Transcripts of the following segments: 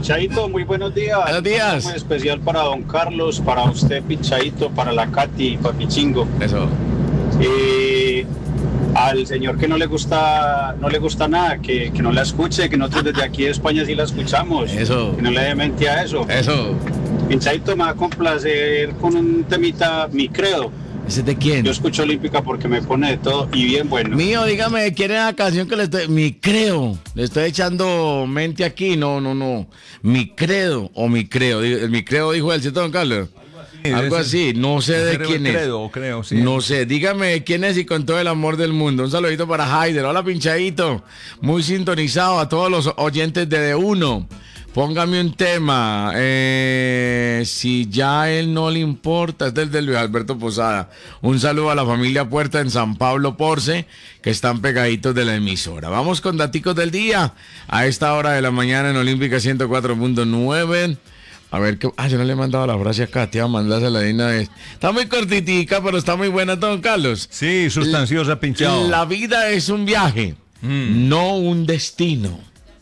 Pinchadito, muy buenos días. Buenos días. Muy especial para don Carlos, para usted, Pinchadito, para la Katy, papi Chingo. Eso. Al señor que no le gusta nada, que no la escuche, que nosotros desde aquí de España sí la escuchamos. Eso. Que no le dé mente a eso. Eso. Pinchadito, me va a complacer con un temita, Mi Credo. ¿Ese es de quién? Yo escucho Olímpica porque me pone de todo y bien bueno. Mío, dígame, ¿quién es la canción que le estoy... Mi creo. Le estoy echando mente aquí. No. Mi credo o mi creo. El mi creo dijo él, ¿cierto, don Carlos? Algo así. No sé de quién es. Creo, sí. No sé. Dígame quién es y con todo el amor del mundo. Un saludito para Haider. Hola, Pinchadito. Muy sintonizado a todos los oyentes de D1. Póngame un tema, si ya a él no le importa, es del Luis Alberto Posada. Un saludo a la familia Puerta en San Pablo Porce, que están pegaditos de la emisora. Vamos con daticos del día, a esta hora de la mañana en Olímpica 104.9. A ver, yo no le he mandado la frase a Katia, mandársela de una vez. Está muy cortitica, pero está muy buena, don Carlos. Sí, sustanciosa, Pinchado. La vida es un viaje, no un destino.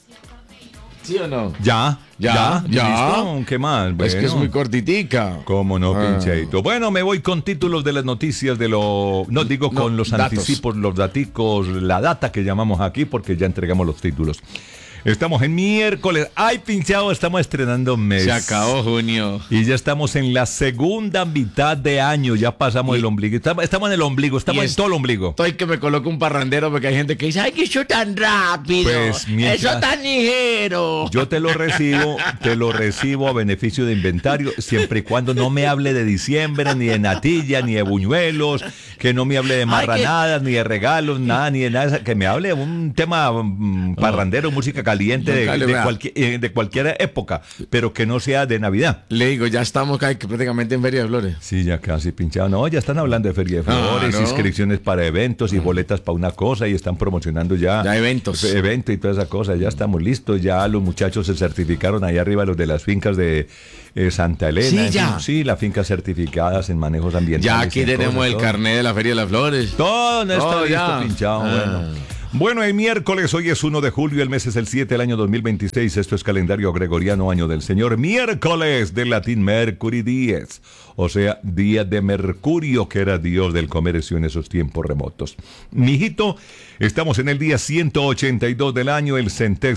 ¿Sí o no? Ya. ¿Listo? ¿Qué más? Bueno, es que es muy cortitica. ¿Cómo no, Pinchadito? Bueno, me voy con títulos de las noticias de lo... No, digo con los datos. Anticipos, los daticos, la data que llamamos aquí, porque ya entregamos los títulos. Estamos en miércoles. ¡Ay, Pinchado! Estamos estrenando mes. Se acabó junio. Y ya estamos en la segunda mitad de año. Ya pasamos el ombligo. Estamos en el ombligo. Estamos en todo el ombligo. Estoy que me coloco un parrandero porque hay gente que dice, ¡ay, que eso tan rápido! Pues, ¡Eso tan ligero! Yo te lo recibo a beneficio de inventario, siempre y cuando no me hable de diciembre, ni de natilla, ni de buñuelos, que no me hable de marranadas, ni de regalos, nada, ni de nada. Que me hable de un tema parrandero, música caliente de cualquier época, pero que no sea de Navidad. Le digo, ya estamos prácticamente en Feria de Flores. Sí, ya casi Pinchado. No, ya están hablando de Feria de Flores, inscripciones para eventos y boletas para una cosa, y están promocionando ya eventos. Evento y toda esa cosa. Ya estamos listos, ya los muchachos se certificaron ahí arriba, los de las fincas de Santa Elena. Sí, ya. Sí, las fincas certificadas en manejos ambientales. Ya aquí tenemos el carnet de la Feria de las Flores. Todo no está listo, Pinchado. Bueno, el miércoles, hoy es 1 de julio, el mes es el 7, el año 2026. Esto es calendario gregoriano, año del Señor. Miércoles, del latín Mercury dies, o sea, día de Mercurio, que era dios del comercio en esos tiempos remotos. Mijito, estamos en el día 182 del año, el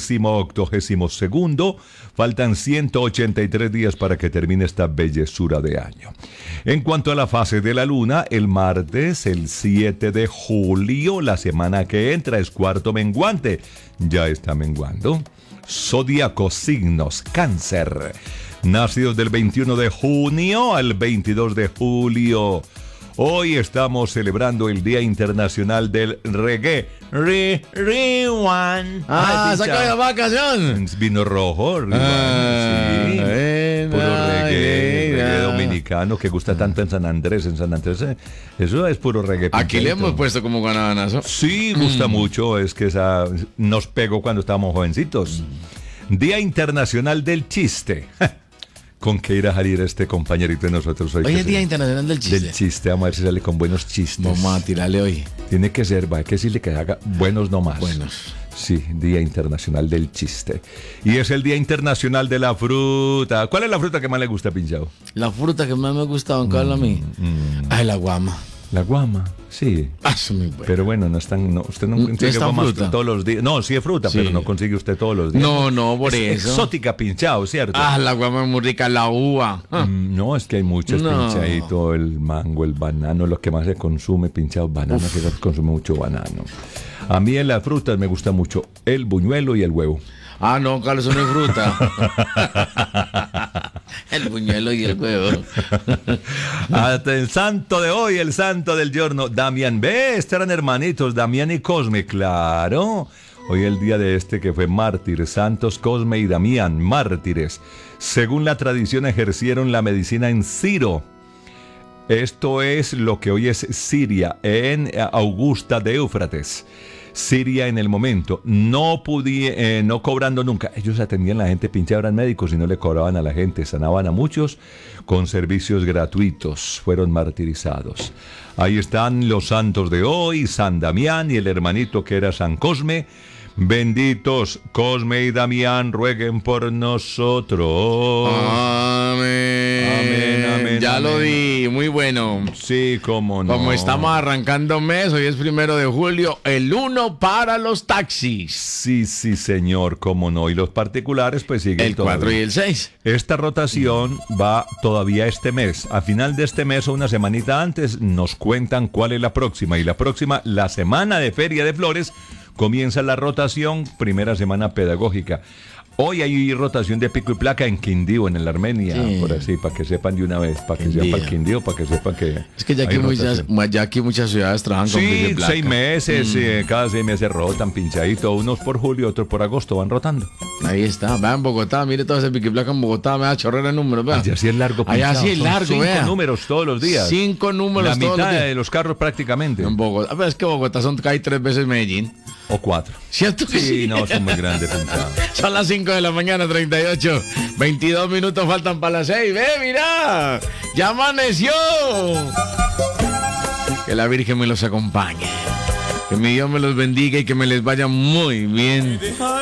182º. Faltan 183 días para que termine esta bellezura de año. En cuanto a la fase de la luna, el martes, el 7 de julio, la semana que entra, es cuarto menguante. Ya está menguando. Zodíaco, signos, Cáncer. Nacidos del 21 de junio al 22 de julio. Hoy estamos celebrando el Día Internacional del Reggae. Rewan. Saca la vacación. Vino rojo, sí. Puro reggae dominicano que gusta tanto en San Andrés. En San Andrés, eso es puro reggae. Aquí le hemos puesto como guanabanazo. Sí, gusta mucho. Es que nos pegó cuando estábamos jovencitos. Día Internacional del Chiste. ¿Con qué irá a salir este compañerito de nosotros hoy? Hoy es Día Internacional del Chiste. Del chiste, vamos a ver si sale con buenos chistes. Vamos a tirarle hoy. Tiene que ser, hay que decirle que haga buenos nomás. Buenos. Sí, Día Internacional del Chiste. Y es el Día Internacional de la Fruta. ¿Cuál es la fruta que más le gusta, Pinchado? La fruta que más me gusta, don Carlos, a mí. La guama. La guama, sí. Eso es muy bueno. Pero bueno, usted no consigue guamas todos los días. No, sí es fruta, sí, pero no consigue usted todos los días. No, por eso. Exótica, Pinchado, ¿cierto? La guama es muy rica, la uva. No, es que hay muchas, Pinchadito, el mango, el banano, lo que más se consume, Pinchado, banano, que se consume mucho banano. A mí en las frutas me gusta mucho el buñuelo y el huevo. No, Carlos, eso no es fruta. El buñuelo y el huevo. Hasta el santo de hoy, el santo del giorno, Damián. Estos eran hermanitos, Damián y Cosme, claro. Hoy el día de que fue mártir, santos Cosme y Damián, mártires. Según la tradición ejercieron la medicina en Ciro. Esto es lo que hoy es Siria, en Augusta de Éufrates. Siria en el momento, no cobrando nunca. Ellos atendían a la gente, Pinchado, eran médicos y no le cobraban a la gente, sanaban a muchos con servicios gratuitos, fueron martirizados. Ahí están los santos de hoy, San Damián y el hermanito que era San Cosme. Benditos Cosme y Damián, rueguen por nosotros. Amén. Amén, amén, Ya lo amén. di, muy bueno. Sí, cómo no. Como estamos arrancando mes, hoy es 1 de julio, el 1 para los taxis. Sí, sí, señor, cómo no. Y los particulares, pues siguen El 4 y el 6. Esta rotación va todavía este mes. A final de este mes o una semanita antes nos cuentan cuál es la próxima. Y la próxima, la semana de Feria de Flores, comienza la rotación, primera semana pedagógica. Hoy hay rotación de pico y placa en Quindío, en el Armenia, Sí. por así, para que sepan de una vez, para que Quindío. sepan el Quindío, para que sepan que Es que ya hay aquí, rotación. ya aquí muchas ciudades trabajan con pico y Sí, placa. 6 meses, cada 6 meses rotan, pinchadito, unos por julio, otros por agosto, van rotando. Ahí está, vean Bogotá, mire todo ese pico y placa en Bogotá, me da chorrera de números, vean. Allá sí es largo, Allá pinchado, sí es son largo, 5 vea. números todos los días. 5 números La todos los mitad días. de los carros prácticamente. En Bogotá, pero es que Bogotá son casi 3 veces Medellín. O 4. ¿Cierto que Sí, sí? no, son muy grandes, pinchado. Son las 5 de la mañana, 38. 22 minutos faltan para las 6. ¡Ve, mira! ¡Ya amaneció! Que la Virgen me los acompañe. Que mi Dios me los bendiga y que me les vaya muy bien.